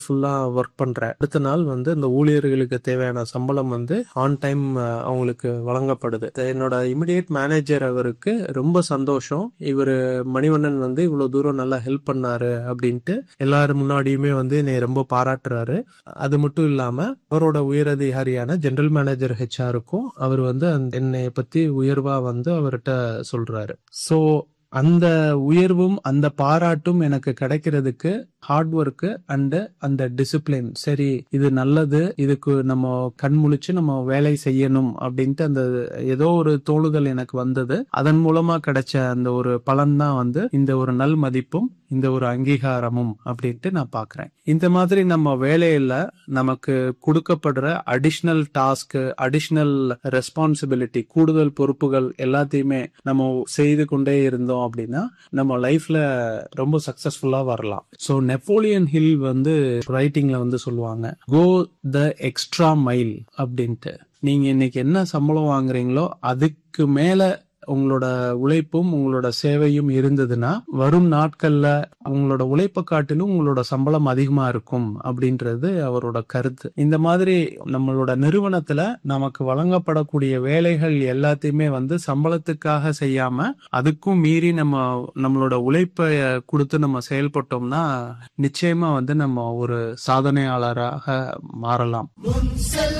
ஃபுல்லா ஒர்க் பண்றேன். அடுத்த நாள் வந்து இந்த ஊழியர்களுக்கு தேவையான சம்பளம் வந்து ஆன் டைம் அவங்களுக்கு வழங்கப்படுது. என்னோட இமிடியேட் மேனேஜர் அவருக்கு ரொம்ப சந்தோஷம். இவரு மணிவண்ணன் வந்து இவ்வளவு தூரம் நல்லா ஹெல்ப் பண்ணாரு அப்படின்ட்டு எல்லாரும் முன்னாடியுமே வந்து என்னை ரொம்ப பாராட்டுறாரு. அது மட்டும் இல்லாம அவரோட உயரதிகாரியான ஜெனரல் மேனேஜர் ஹெச்ஆருக்கும் அவர் வந்து என்னை பத்தி உயர்வா வந்து அவர்கிட்ட சொல்றாரு. சோ அந்த உயர்வும் அந்த பாராட்டும் எனக்கு கிடைக்கிறதுக்கு ஹார்ட் ஒர்க் அண்ட் அந்த டிசிப்ளின், சரி இது நல்லது, இதுக்கு நம்ம கண் முழிச்சு நம்ம வேலை செய்யணும் அப்படின்ட்டு அந்த ஏதோ ஒரு தோணுதல் எனக்கு வந்தது. அதன் மூலமா கிடைச்ச அந்த ஒரு பலன் தான் வந்து இந்த ஒரு நல் மதிப்பும் இந்த ஒரு அங்கீகாரமும் அப்படின்ட்டு நான் பாக்குறேன். இந்த மாதிரி நம்ம வேலையில நமக்கு கொடுக்கப்படுற அடிஷனல் டாஸ்க், அடிஷனல் ரெஸ்பான்சிபிலிட்டி, கூடுதல் பொறுப்புகள் எல்லாத்தையுமே நம்ம செய்து கொண்டே இருந்தோம் அப்படின்னா நம்ம லைஃப்ல ரொம்ப சக்சஸ்ஃபுல்லா வரலாம். சோ நெப்போலியன் ஹில் வந்து ரைட்டிங்ல வந்து சொல்லுவாங்க, கோ த எக்ஸ்ட்ரா மைல் அப்படின்ட்டு. நீங்க இன்னைக்கு என்ன சம்பளம் வாங்குறீங்களோ அதுக்கு மேல உங்களோட உழைப்பும் உங்களோட சேவையும் இருந்ததுன்னா வரும் நாட்கள்ல உங்களோட உழைப்பை காட்டிலும் உங்களோட சம்பளம் அதிகமா இருக்கும் அப்படின்றது அவரோட கருத்து. இந்த மாதிரி நம்மளோட நிறுவனத்துல நமக்கு வழங்கப்படக்கூடிய வேலைகள் எல்லாத்தையுமே வந்து சம்பளத்துக்காக செய்யாம அதுக்கும் மீறி நம்மளோட உழைப்பை கொடுத்து நம்ம செயல்பட்டோம்னா நிச்சயமா வந்து நம்ம ஒரு சாதனையாளராக மாறலாம்.